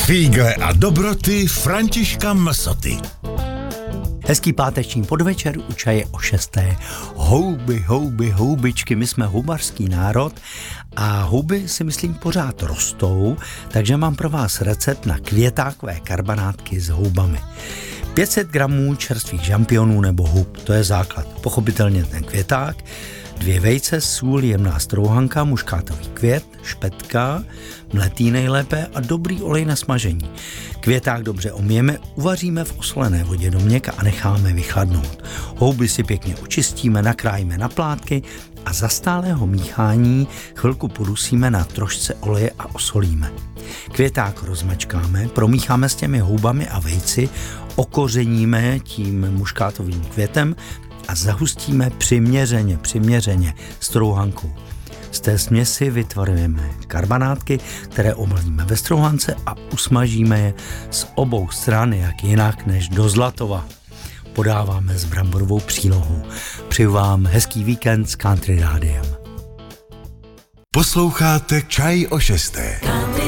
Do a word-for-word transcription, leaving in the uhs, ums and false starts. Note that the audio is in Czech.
Fígle a dobroty Františka Msoty. Hezký páteční podvečer u čaje o šesté. Houby, houby, houbičky, my jsme houbařský národ a houby si myslím pořád rostou, takže mám pro vás recept na květákové karbanátky s houbami. pět set gramů čerstvých žampionů nebo hub, to je základ. Pochopitelně ten květák, dvě vejce, sůl, jemná strouhanka, muškátový květ, špetka, mletý nejlépe a dobrý olej na smažení. Květák dobře omijeme, uvaříme v osolené vodě do měka a necháme vychladnout. Houby si pěkně očistíme, nakrájíme na plátky a za stálého míchání chvilku podusíme na trošce oleje a osolíme. Květák rozmačkáme, promícháme s těmi houbami a vejci, okořeníme tím muškátovým květem a zahustíme přiměřeně, přiměřeně strouhankou. Z té směsi vytvarujeme karbanátky, které omlíme ve strouhance a usmažíme je z obou stran, jak jinak než do zlatova. Podáváme s bramborovou přílohou. Přeju vám hezký víkend s Country Rádiem. Posloucháte Čaj o šesté. Country